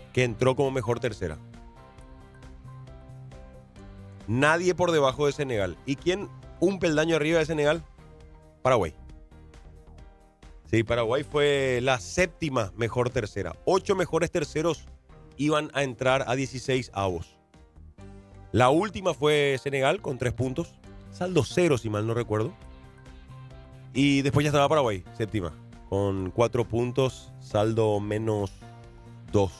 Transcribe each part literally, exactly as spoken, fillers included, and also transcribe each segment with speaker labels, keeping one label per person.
Speaker 1: que entró como mejor tercera. Nadie por debajo de Senegal. ¿Y quién un peldaño arriba de Senegal? Paraguay. Sí, Paraguay fue la séptima mejor tercera. Ocho mejores terceros iban a entrar a dieciséis avos. La última fue Senegal con tres puntos. Saldo cero, si mal no recuerdo. Y después ya estaba Paraguay, séptima, con cuatro puntos, saldo menos dos.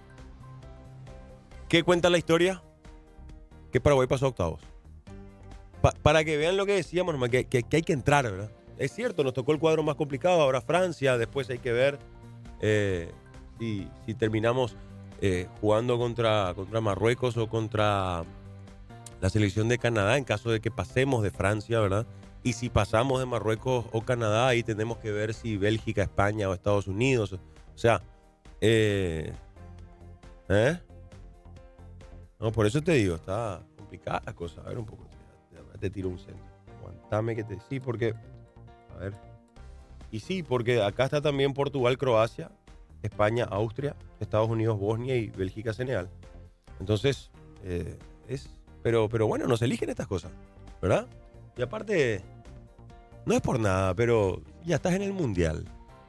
Speaker 1: ¿Qué cuenta la historia? Que Paraguay pasó a octavos. Pa- para que vean lo que decíamos, nomás, que, que, que hay que entrar, ¿verdad? Es cierto, nos tocó el cuadro más complicado, ahora Francia, después hay que ver eh, si, si terminamos eh, jugando contra, contra Marruecos o contra la selección de Canadá, en caso de que pasemos de Francia, ¿verdad? Y si pasamos de Marruecos o Canadá, ahí tenemos que ver si Bélgica, España o Estados Unidos. O sea, eh, ¿eh? No, por eso te digo, está complicada la cosa. A ver un poco, te, te tiro un centro. Aguantame que te... Sí, porque... A ver. Y sí, porque acá está también Portugal, Croacia, España, Austria, Estados Unidos, Bosnia y Bélgica, Senegal. Entonces, eh, es... Pero, pero bueno, nos eligen estas cosas, ¿verdad? Y aparte, no es por nada, pero ya estás en el Mundial.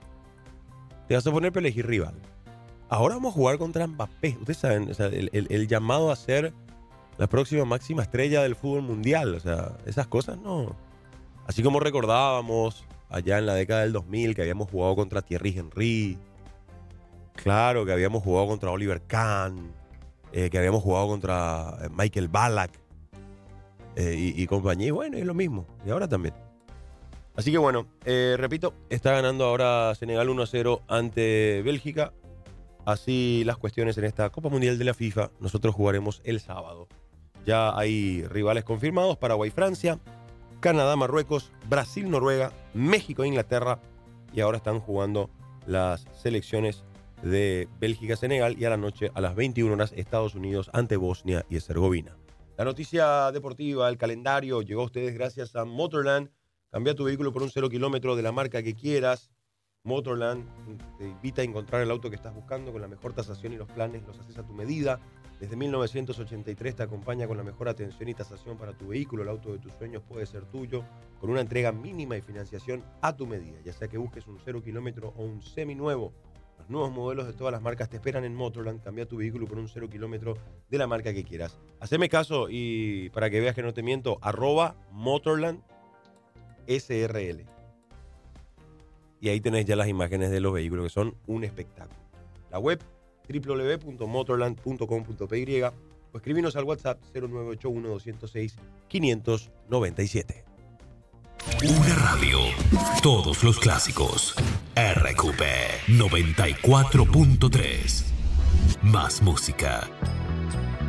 Speaker 1: Te vas a poner para elegir rival. Ahora vamos a jugar contra Mbappé. Ustedes saben, o sea, el, el, el llamado a ser la próxima máxima estrella del fútbol mundial. O sea, esas cosas no. Así como recordábamos allá en la década del dos mil que habíamos jugado contra Thierry Henry. Claro, que habíamos jugado contra Oliver Kahn. Eh, que habíamos jugado contra Michael Ballack. Eh, y, y compañía. Y bueno, es lo mismo. Y ahora también. Así que bueno, eh, repito, está ganando ahora Senegal uno a cero ante Bélgica. Así las cuestiones en esta Copa Mundial de la FIFA. Nosotros jugaremos el sábado. Ya hay rivales confirmados: Paraguay, Francia, Canadá, Marruecos, Brasil, Noruega, México, Inglaterra. Y ahora están jugando las selecciones de Bélgica, Senegal. Y a la noche, a las veintiuna horas, Estados Unidos ante Bosnia y Herzegovina. La noticia deportiva, el calendario, llegó a ustedes gracias a Motorland. Cambia tu vehículo por un cero kilómetro de la marca que quieras. Motorland te invita a encontrar el auto que estás buscando con la mejor tasación y los planes los haces a tu medida. Desde mil novecientos ochenta y tres te acompaña con la mejor atención y tasación para tu vehículo. El auto de tus sueños puede ser tuyo con una entrega mínima y financiación a tu medida. Ya sea que busques un cero kilómetro o un seminuevo, los nuevos modelos de todas las marcas te esperan en Motorland. Cambia tu vehículo por un cero kilómetro de la marca que quieras. Haceme caso y para que veas que no te miento, arroba Motorland S R L. Y ahí tenés ya las imágenes de los vehículos que son un espectáculo. La web doble u doble u doble u punto motorland punto com punto p y o escribinos al WhatsApp cero nueve ocho uno dos cero seis cinco nueve siete.
Speaker 2: Una radio. Todos los clásicos. R Q P noventa y cuatro punto tres. Más música.